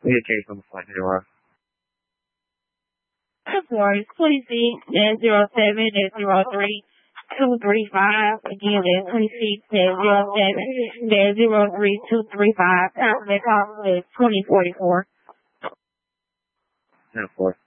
We get case on the flight zero. Sorry, 26-07-03-235. Again, that's 26-07-03-235. That's 2044. 10-4.